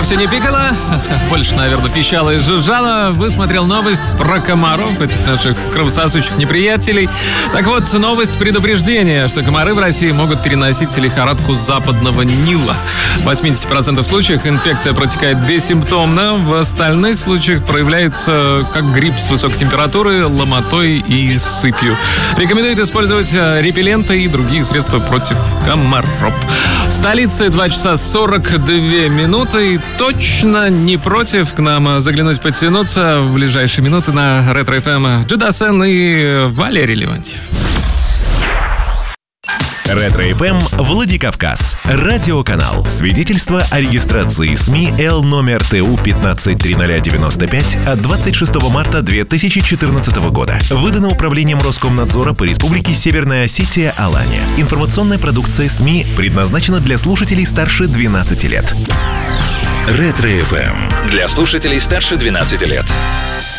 вовсе не пикало, больше, наверное, пищало и жужжало. Высмотрел новость про комаров, этих наших кровососущих неприятелей. Так вот, новость предупреждения, что комары в России могут переносить лихорадку западного Нила. В 80% случаев инфекция протекает бессимптомно, в остальных случаях проявляется как грипп с высокой температурой, ломотой и сыпью. Рекомендуют использовать репелленты и другие средства против комаров. В столице 2 часа 42 минуты. И точно не против к нам заглянуть подтянуться в ближайшие минуты на Ретро ФМ Джудасен и Валерий Леонтьев. Ретро ФМ Владикавказ. Радиоканал. Свидетельство о регистрации СМИ Л номер ТУ 153095 от 26 марта 2014 года. Выдано Управлением Роскомнадзора по Республике Северная Осетия Алания. Информационная продукция СМИ предназначена для слушателей старше 12 лет. Ретро ФМ. Для слушателей старше 12 лет.